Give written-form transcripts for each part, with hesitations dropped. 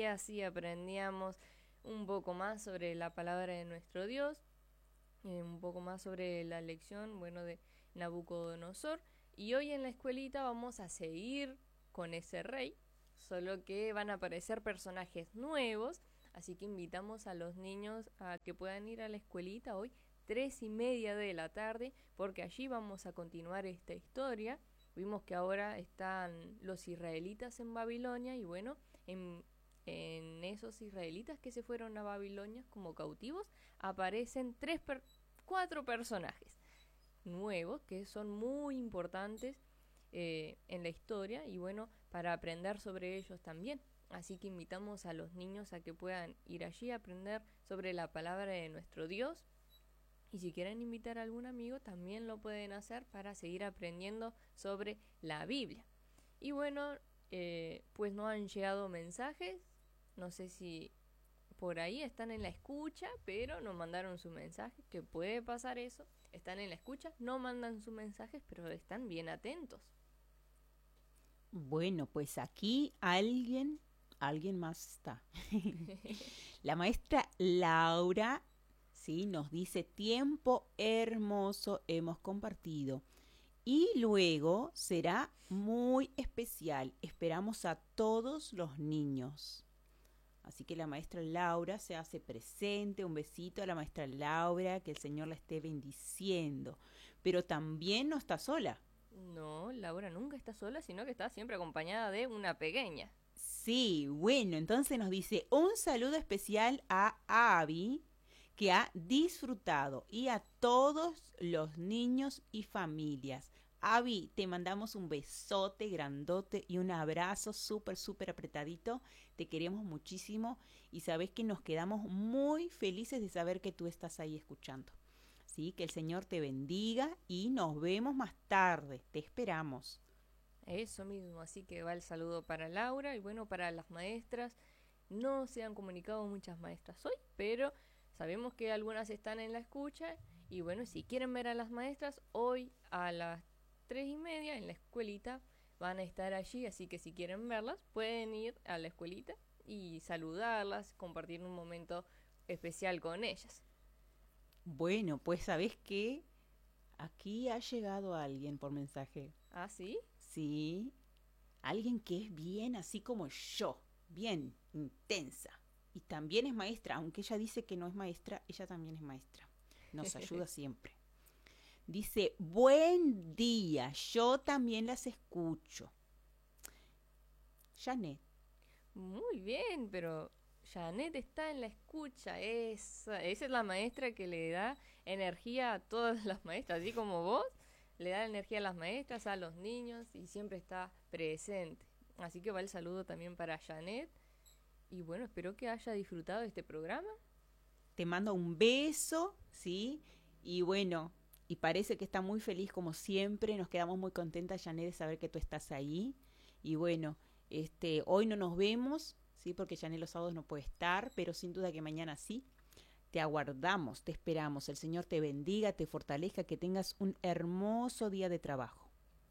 y así aprendíamos un poco más sobre la palabra de nuestro Dios, un poco más sobre la lección, bueno, de Nabucodonosor. Y hoy en la escuelita vamos a seguir con ese rey, solo que van a aparecer personajes nuevos, así que invitamos a los niños a que puedan ir a la escuelita hoy 3:30 de la tarde, porque allí vamos a continuar esta historia. Vimos que ahora están los israelitas en Babilonia y bueno, en esos israelitas que se fueron a Babilonia como cautivos aparecen cuatro personajes nuevos que son muy importantes en la historia y bueno, para aprender sobre ellos también. Así que invitamos a los niños a que puedan ir allí a aprender sobre la palabra de nuestro Dios. Y si quieren invitar a algún amigo, también lo pueden hacer para seguir aprendiendo sobre la Biblia. Y bueno, pues no han llegado mensajes. No sé si por ahí están en la escucha, pero no mandaron su mensaje, que puede pasar eso. Están en la escucha, no mandan sus mensajes, pero están bien atentos. Bueno, pues aquí alguien más está. La maestra Laura, sí, nos dice tiempo hermoso hemos compartido. Y luego será muy especial. Esperamos a todos los niños. Así que la maestra Laura se hace presente. Un besito a la maestra Laura, que el Señor la esté bendiciendo. Pero también no está sola. No, Laura nunca está sola, sino que está siempre acompañada de una pequeña. Sí, bueno, entonces nos dice un saludo especial a Abby, que ha disfrutado, y a todos los niños y familias. Abby, te mandamos un besote grandote y un abrazo súper, súper apretadito. Te queremos muchísimo y sabes que nos quedamos muy felices de saber que tú estás ahí escuchando. Sí, que el Señor te bendiga y nos vemos más tarde. Te esperamos. Eso mismo, así que va el saludo para Laura y bueno, para las maestras. No se han comunicado muchas maestras hoy, pero sabemos que algunas están en la escucha y bueno, si quieren ver a las maestras, hoy a las 3:30 en la escuelita van a estar allí, así que si quieren verlas, pueden ir a la escuelita y saludarlas, compartir un momento especial con ellas. Bueno, pues sabes que aquí ha llegado alguien por mensaje. ¿Ah, sí? Sí, alguien que es bien así como yo, bien intensa. Y también es maestra, aunque ella dice que no es maestra, ella también es maestra. Nos ayuda siempre. Dice, buen día, yo también las escucho. Janet, Muy bien, pero Janet está en la escucha. Esa es la maestra que le da energía a todas las maestras, así como vos, le da energía a las maestras, a los niños y siempre está presente. Así que va el saludo también para Janet. Y bueno, espero que haya disfrutado de este programa. te mando un beso, ¿sí? Y bueno, y parece que está muy feliz como siempre. Nos quedamos muy contentas, Janet, de saber que tú estás ahí. Y bueno, hoy no nos vemos, ¿sí? Porque Janet los sábados no puede estar, pero sin duda que mañana sí. Te aguardamos, te esperamos. El Señor te bendiga, te fortalezca, que tengas un hermoso día de trabajo.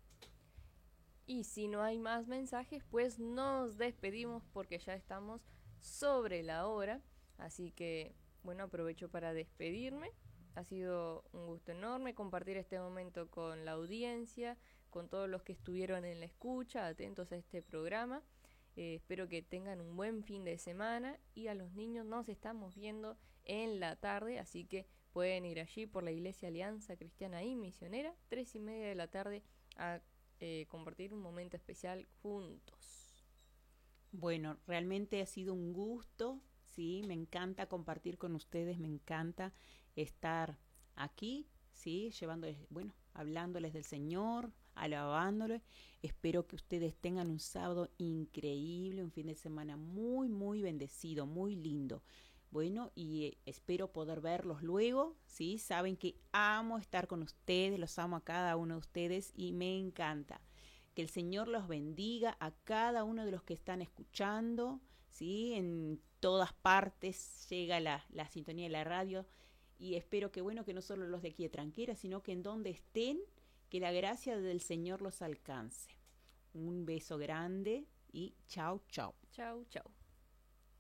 Y si no hay más mensajes, pues nos despedimos porque ya estamos sobre la hora. Así que, bueno, aprovecho para despedirme. Ha sido un gusto enorme compartir este momento con la audiencia, con todos los que estuvieron en la escucha, atentos a este programa. Espero que tengan un buen fin de semana y a los niños nos estamos viendo en la tarde, así que pueden ir allí por la Iglesia Alianza Cristiana y Misionera, 3:30 de la tarde, a compartir un momento especial juntos. Bueno, realmente ha sido un gusto, sí, me encanta compartir con ustedes, me encanta estar aquí, sí, llevándoles, bueno, hablándoles del Señor, alabándoles. Espero que ustedes tengan un sábado increíble, un fin de semana muy, muy bendecido, muy lindo. Bueno, y espero poder verlos luego, ¿sí? Saben que amo estar con ustedes, los amo a cada uno de ustedes y me encanta. Que el Señor los bendiga a cada uno de los que están escuchando, ¿sí? En todas partes llega la sintonía de la radio y espero que, bueno, que no solo los de aquí de Tranquera, sino que en donde estén, que la gracia del Señor los alcance. Un beso grande y chao, chao. Chau, chau.